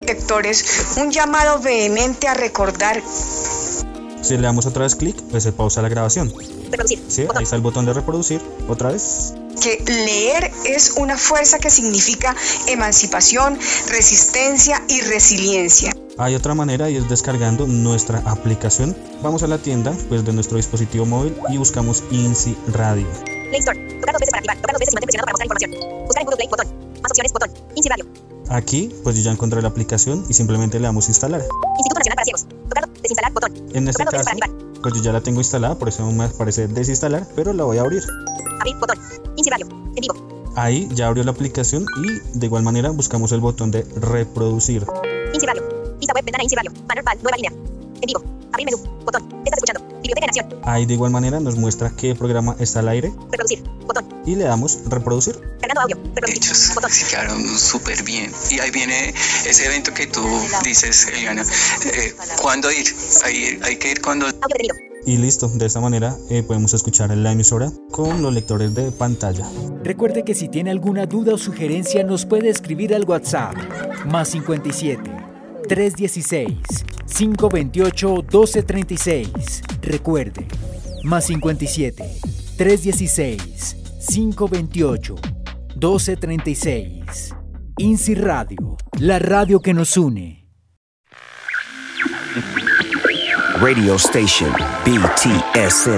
lectores un llamado vehemente a recordar. Si le damos otra vez clic, pues se pausa la grabación. Reproducir. Sí, ahí está el botón de reproducir. Otra vez. Que leer es una fuerza que significa emancipación, resistencia y resiliencia. Hay otra manera y es descargando nuestra aplicación. Vamos a la tienda pues, de nuestro dispositivo móvil y buscamos INSI Radio. Play Store. Tocar 2 veces para activar. Tocar 2 veces y mantén presionado para mostrar información. Buscar en Google Play. Botón. Más opciones. Botón. INSI Radio. Aquí pues yo ya encontré la aplicación y simplemente le damos instalar. Instituto Nacional para Ciegos. Tocar. Desinstalar. Botón. En este Tocar 2 veces caso para activar. pues yo ya la tengo instalada, por eso me aparece desinstalar, pero la voy a abrir. Abrir. Botón. INSI Radio. En vivo. Ahí ya abrió la aplicación y de igual manera buscamos el botón de reproducir. INSI Radio. Vista web. Ventana INSI Radio. Banner pal. Nueva línea. En vivo. Abrir menú. Botón. Estás escuchando. Biblioteca de Nación. Ahí de igual manera nos muestra qué programa está al aire. Reproducir. Botón. Y le damos reproducir. Cargando audio. Reproducir. Hechos, Botón. se quedaron súper bien. Y ahí viene ese evento que tú dices, Eliana. ¿Cuándo ir? Hay que ir cuando... Audio detenido. Y listo, de esta manera podemos escuchar la emisora con los lectores de pantalla. Recuerde que si tiene alguna duda o sugerencia nos puede escribir al WhatsApp +57 316 528 1236. Recuerde, +57 316 528 1236. INSI Radio, la radio que nos une. Radio station BTSN